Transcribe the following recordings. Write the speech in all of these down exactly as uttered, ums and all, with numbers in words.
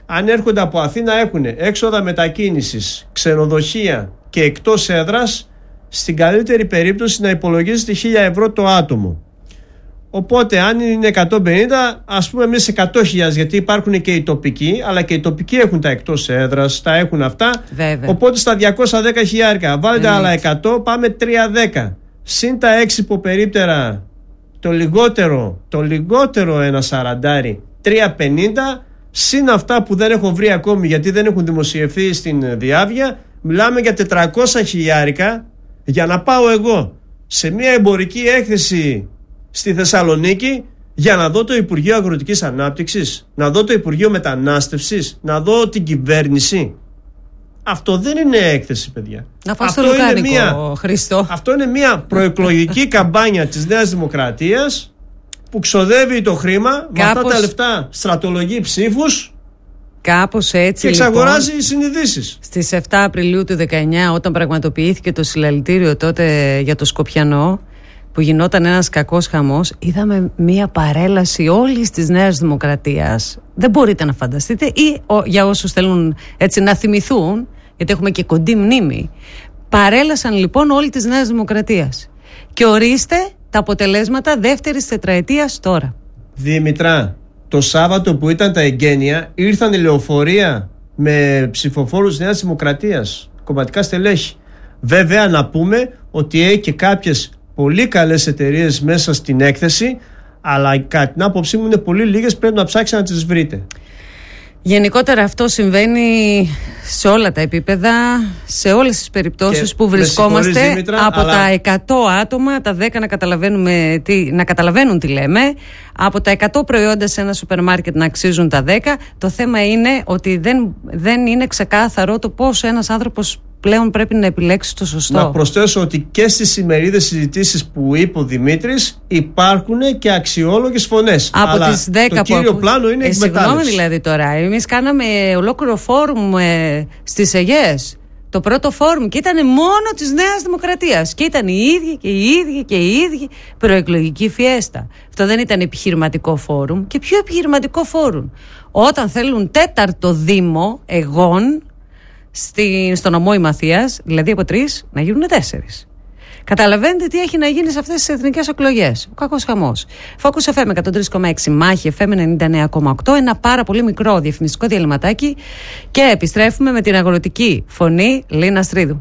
αν έρχονται από Αθήνα έχουν έξοδα μετακίνησης, ξενοδοχεία και εκτός έδρας, στην καλύτερη περίπτωση να υπολογίζεται χίλια ευρώ το άτομο. Οπότε αν είναι εκατόν πενήντα, ας πούμε εμείς εκατό χιλιάδες, γιατί υπάρχουν και οι τοπικοί, αλλά και οι τοπικοί έχουν τα εκτός έδρας, τα έχουν αυτά. Βέβαια. Οπότε στα διακόσια δέκα χιλιάρικα βάλετε άλλα εκατό, πάμε τριακόσια δέκα. Συν τα έξι υποπερίπτερα, το λιγότερο, το λιγότερο ένα σαραντάρι, τριακόσια πενήντα, συν αυτά που δεν έχω βρει ακόμη γιατί δεν έχουν δημοσιευθεί στην διάβια, μιλάμε για τετρακόσια χιλιάρικα για να πάω εγώ σε μια εμπορική έκθεση στη Θεσσαλονίκη για να δω το Υπουργείο Αγροτικής Ανάπτυξης, να δω το Υπουργείο Μετανάστευσης, να δω την κυβέρνηση. Αυτό δεν είναι έκθεση, παιδιά. Να πάω στο λουκάνικο, μια, Χριστό. Αυτό είναι μια προεκλογική καμπάνια της Νέας Δημοκρατίας που ξοδεύει το χρήμα, κάπως, με αυτά τα λεφτά στρατολογεί ψήφους. Κάπως έτσι, και εξαγοράζει λοιπόν, συνειδήσεις. Στις επτά Απριλίου του δεκαεννιά, όταν πραγματοποιήθηκε το συλλαλητήριο τότε για το Σκοπιανό, που γινόταν ένας κακός χαμός, είδαμε μία παρέλαση όλης της Νέας Δημοκρατίας. Δεν μπορείτε να φανταστείτε, ή ο, για όσους θέλουν έτσι να θυμηθούν, γιατί έχουμε και κοντή μνήμη, παρέλασαν λοιπόν όλη της Νέας Δημοκρατίας. Και ορίστε τα αποτελέσματα δεύτερης τετραετίας τώρα. Δήμητρα, το Σάββατο που ήταν τα εγγένεια, ήρθαν η λεωφορεία με ψηφοφόρους Νέας Δημοκρατίας, κομματικά στελέχη. Βέβαια να πούμε ότι έχει και κάποιες πολύ καλές εταιρείες μέσα στην έκθεση, αλλά κατά την άποψή μου είναι πολύ λίγες, πρέπει να ψάξετε να τις βρείτε. Γενικότερα αυτό συμβαίνει σε όλα τα επίπεδα, σε όλες τις περιπτώσεις και που βρισκόμαστε. Δήμητρα, από αλλά... τα εκατό άτομα, τα δέκα να, καταλαβαίνουμε τι, να καταλαβαίνουν τι λέμε, από τα εκατό προϊόντα σε ένα σούπερ μάρκετ να αξίζουν τα δέκα. Το θέμα είναι ότι δεν, δεν είναι ξεκάθαρο το πώς ένας άνθρωπος πλέον πρέπει να επιλέξει το σωστό. Να προσθέσω ότι και στις σημερινές συζητήσεις που είπε ο Δημήτρης υπάρχουν και αξιόλογες φωνές. Από αλλά τις δέκα το που κύριο ακού... πλάνο είναι ε, εκμετάλλευση. Συγγνώμη δηλαδή τώρα, εμείς κάναμε ολόκληρο φόρουμ ε, στις Αιγαίες. Το πρώτο φόρουμ και ήταν μόνο της Νέας Δημοκρατίας. Και ήταν οι ίδιοι και οι ίδιοι και οι ίδιοι προεκλογική φιέστα. Αυτό δεν ήταν επιχειρηματικό φόρουμ. Και ποιο επιχειρηματικό φόρουμ? Όταν θέλουν τέταρτο δήμο εγών Στη, στο νομό η Μαθίας, δηλαδή από τρεις να γίνουν τέσσερις. Καταλαβαίνετε τι έχει να γίνει σε αυτές τις εθνικές εκλογές. Ο κακός χαμός. Focus εφ εμ εκατόν τρία κόμμα έξι, Μάχη εφ εμ ενενήντα εννέα κόμμα οκτώ, ένα πάρα πολύ μικρό διαφημιστικό διαλυματάκι και επιστρέφουμε με την αγροτική φωνή Λίνα Στρίδου.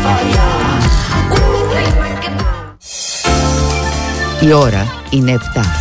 Η ώρα είναι επτά.